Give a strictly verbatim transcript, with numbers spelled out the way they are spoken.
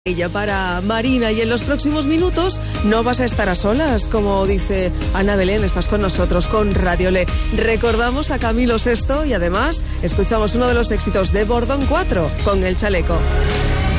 Ella para Marina, y en los próximos minutos no vas a estar a solas, como dice Ana Belén, estás con nosotros con Radiolé. Recordamos a Camilo Sesto y además escuchamos uno de los éxitos de Bordón cuatro con El Chaleco.